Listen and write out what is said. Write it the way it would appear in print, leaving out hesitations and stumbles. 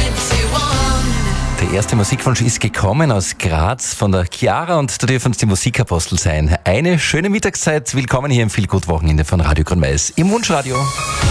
Der erste Musikwunsch ist gekommen aus Graz von der Chiara und da dürfen uns die Musikapostel sein. Eine schöne Mittagszeit. Willkommen hier im Feelgood Wochenende von Radio Grün-Mais im Wunschradio.